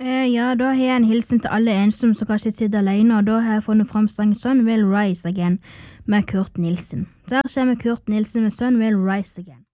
Ja, da har jeg en hilsen til alle ensomme som kanskje sitter alene, og da har jeg funnet fram sangen Sun Will Rise Again med Kurt Nilsen. Der kommer Kurt Nilsen med Sun Will Rise Again.